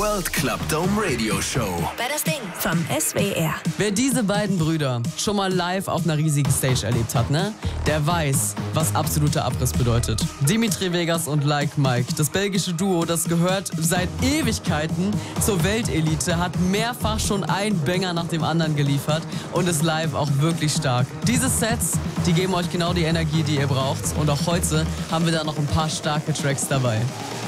World Club Dome Radio Show. Wer das Ding vom SWR. Wer diese beiden Brüder schon mal live auf einer riesigen Stage erlebt hat, ne? Der weiß, was absoluter Abriss bedeutet. Dimitri Vegas und Like Mike, das belgische Duo, das gehört seit Ewigkeiten zur Weltelite, hat mehrfach schon einen Banger nach dem anderen geliefert und ist live auch wirklich stark. Diese Sets, die geben euch genau die Energie, die ihr braucht, und auch heute haben wir da noch ein paar starke Tracks dabei.